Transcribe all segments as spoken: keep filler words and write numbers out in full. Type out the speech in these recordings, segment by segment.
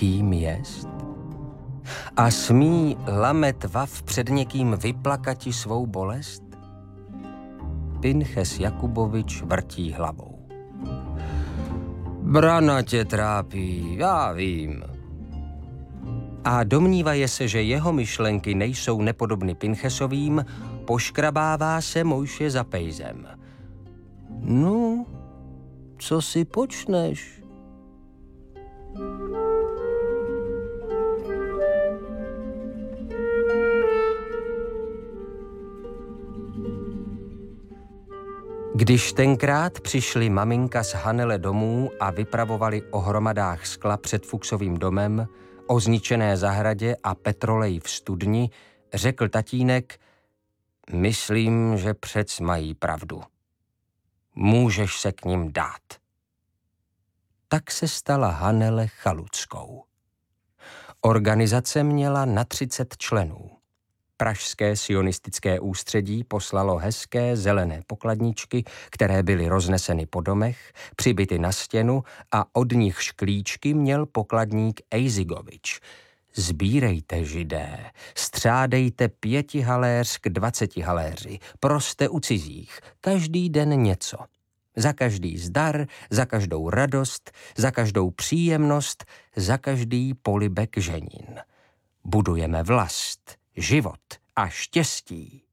kým jest? A smí lamet vav před někým vyplakati svou bolest? Pinches Jakubovič vrtí hlavou. Brana tě trápí, já vím. A domnívaje se, že jeho myšlenky nejsou nepodobny Pinchesovým, poškrabává se Mojše za pejzem. No, co si počneš? Když tenkrát přišli maminka z Hanele domů a vypravovali o hromadách skla před Fuchsovým domem, o zničené zahradě a petrolej v studni, řekl tatínek, myslím, že přec mají pravdu. Můžeš se k nim dát. Tak se stala Hanele chaluckou. Organizace měla na třicet členů. Pražské sionistické ústředí poslalo hezké zelené pokladničky, které byly rozneseny po domech, přibyty na stěnu a od nich šklíčky měl pokladník Ejzigovič. Sbírejte, Židé, střádejte pěti haléř k dvaceti haléři, proste u cizích, každý den něco. Za každý zdar, za každou radost, za každou příjemnost, za každý polibek ženin. Budujeme vlast, život a štěstí.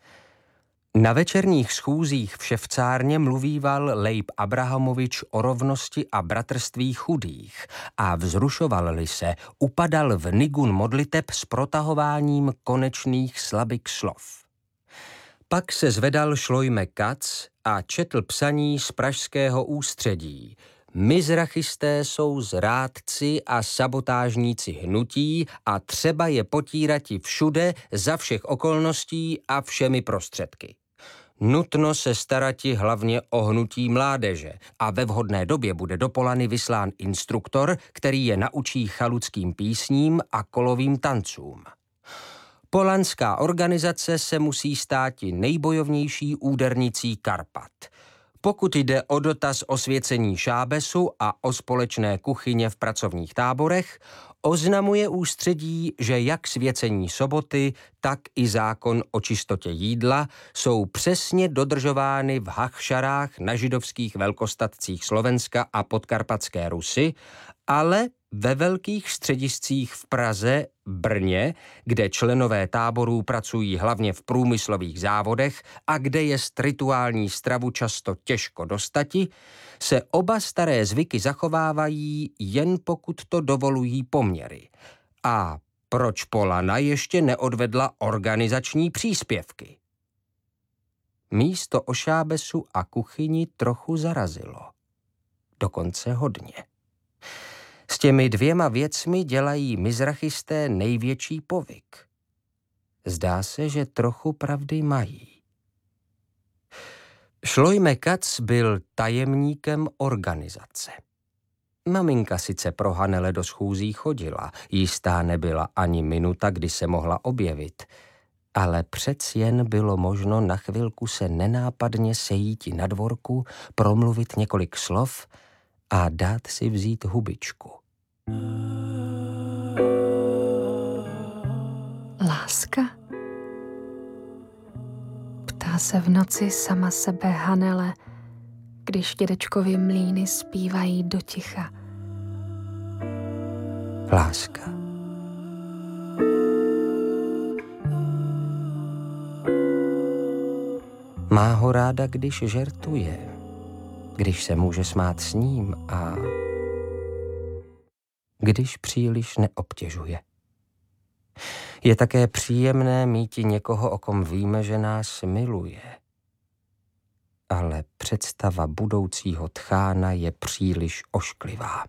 Na večerních schůzích v ševcárně mluvíval Leib Abrahamovič o rovnosti a bratrství chudých a vzrušoval-li se, upadal v nigun modliteb s protahováním konečných slabik slov. Pak se zvedal Šlojme Kac a četl psaní z pražského ústředí. Mizrachisté jsou zrádci a sabotážníci hnutí a třeba je potírati všude, za všech okolností a všemi prostředky. Nutno se starati hlavně o hnutí mládeže a ve vhodné době bude do Polany vyslán instruktor, který je naučí chaluckým písním a kolovým tancům. Polanská organizace se musí státi nejbojovnější údernicí Karpat. Pokud jde o dotaz osvěcení šábesu a o společné kuchyně v pracovních táborech, oznamuje ústředí, že jak svěcení soboty, tak i zákon o čistotě jídla jsou přesně dodržovány v Hachšarách na židovských velkostatcích Slovenska a Podkarpatské Rusy, ale ve velkých střediscích v Praze, Brně, kde členové táborů pracují hlavně v průmyslových závodech a kde je rituální stravu často těžko dostati, se oba staré zvyky zachovávají, jen pokud to dovolují poměry. A proč Polana ještě neodvedla organizační příspěvky? Místo o šábesu a kuchyni trochu zarazilo. Dokonce hodně. S těmi dvěma věcmi dělají mizrachisté největší povyk. Zdá se, že trochu pravdy mají. Šlojme Kac byl tajemníkem organizace. Maminka sice pro Hanele do schůzí chodila, jistá nebyla ani minuta, kdy se mohla objevit, ale přec jen bylo možno na chvilku se nenápadně sejíti na dvorku, promluvit několik slov a dát si vzít hubičku. Láska? Ptá se v noci sama sebe Hanele, když dědečkovi mlýny zpívají do ticha. Láska. Má ho ráda, když žertuje, když se může smát s ním a když příliš neobtěžuje. Je také příjemné míti někoho, o kom víme, že nás miluje. Ale představa budoucího tchána je příliš ošklivá.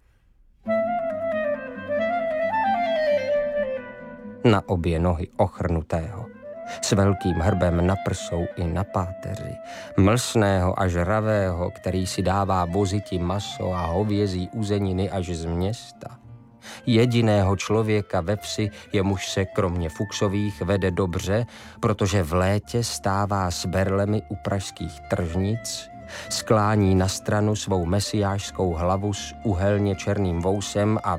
Na obě nohy ochrnutého, s velkým hrbem na prsou i na páteři, mlsného a žravého, který si dává voziti maso a hovězí uzeniny až z města. Jediného člověka ve vsi, jemuž se kromě Fuchsových vede dobře, protože v létě stává s berlemi u pražských tržnic, sklání na stranu svou mesiášskou hlavu s uhelně černým vousem a